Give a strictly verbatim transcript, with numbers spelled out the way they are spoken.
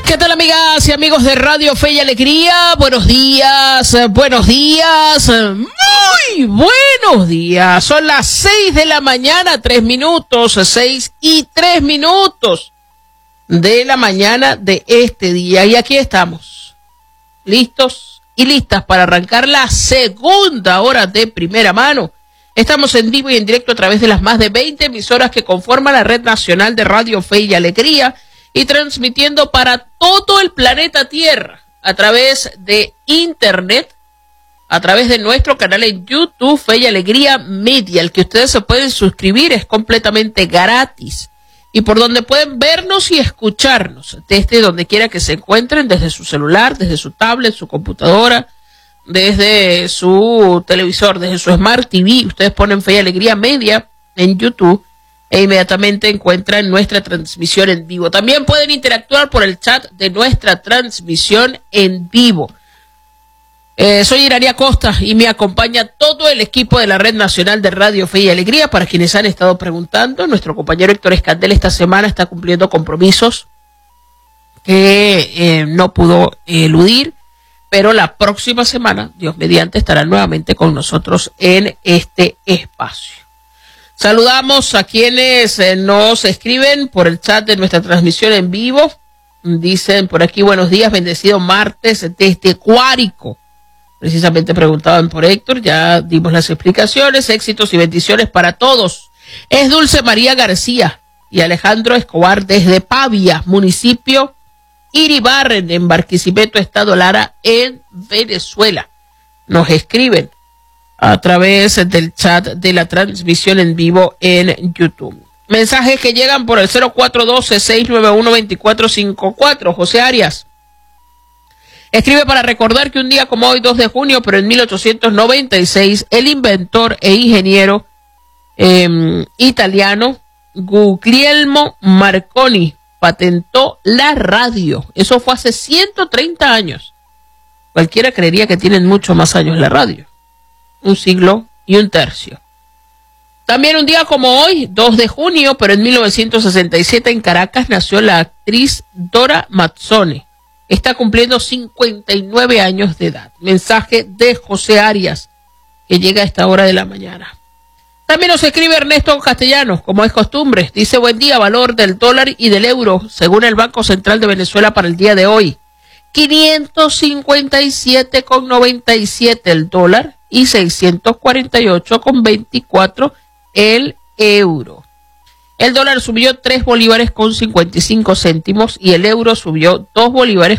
¿Qué tal, amigas y amigos de Radio Fe y Alegría? Buenos días, buenos días, muy buenos días. Son las seis de la mañana, tres minutos, seis y tres minutos de la mañana de este día. Y aquí estamos, listos y listas para arrancar la segunda hora de primera mano. Estamos en vivo y en directo a través de las más de veinte emisoras que conforman la Red Nacional de Radio Fe y Alegría, y transmitiendo para todo el planeta Tierra a través de internet, a través de nuestro canal en YouTube, Fe y Alegría Media, al que ustedes se pueden suscribir, es completamente gratis, y por donde pueden vernos y escucharnos, desde donde quiera que se encuentren, desde su celular, desde su tablet, su computadora, desde su televisor, desde su Smart T V. Ustedes ponen Fe y Alegría Media en YouTube e inmediatamente encuentran nuestra transmisión en vivo. También pueden interactuar por el chat de nuestra transmisión en vivo. Eh, soy Irania Costa y me acompaña todo el equipo de la Red Nacional de Radio Fe y Alegría. Para quienes han estado preguntando, nuestro compañero Héctor Escandel esta semana está cumpliendo compromisos que eh, no pudo eh, eludir, pero la próxima semana, Dios mediante, estará nuevamente con nosotros en este espacio. Saludamos a quienes eh, nos escriben por el chat de nuestra transmisión en vivo. Dicen por aquí, buenos días, bendecido martes desde Cuárico. Precisamente preguntaban por Héctor, ya dimos las explicaciones. Éxitos y bendiciones para todos. Es Dulce María García y Alejandro Escobar desde Pavia, municipio Iribarren, en Barquisimeto, Estado Lara, en Venezuela. Nos escriben a través del chat de la transmisión en vivo en YouTube. Mensajes que llegan por el cero cuatro uno dos, seis nueve uno, dos cuatro cinco cuatro. José Arias escribe para recordar que un día como hoy, dos de junio, pero en mil ochocientos noventa y seis, el inventor e ingeniero eh, italiano Guglielmo Marconi patentó la radio. Eso fue hace ciento treinta años. Cualquiera creería que tienen mucho más años la radio. Un siglo y un tercio. También un día como hoy, dos de junio, pero en mil novecientos sesenta y siete, en Caracas nació la actriz Dora Mazzone. Está cumpliendo cincuenta y nueve años de edad. Mensaje de José Arias, que llega a esta hora de la mañana. También nos escribe Ernesto Castellanos, como es costumbre. Dice, buen día, valor del dólar y del euro, según el Banco Central de Venezuela para el día de hoy. quinientos cincuenta y siete con noventa y siete el dólar y seiscientos cuarenta y ocho con veinticuatro el euro. El dólar subió tres bolívares con cincuenta y cinco céntimos y el euro subió dos bolívares